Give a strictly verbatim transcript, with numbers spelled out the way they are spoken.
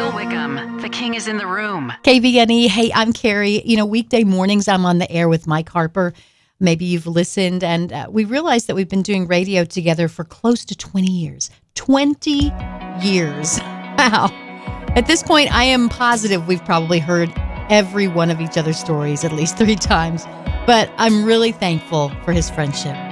Bill Wickham. The king is in the room. K V N E. Hey, I'm Carrie. You know, weekday mornings I'm on the air with Mike Harper. Maybe you've listened, and uh, we realized that we've been doing radio together for close to twenty years. twenty years. Wow. At this point, I am positive we've probably heard every one of each other's stories at least three times. But I'm really thankful for his friendship.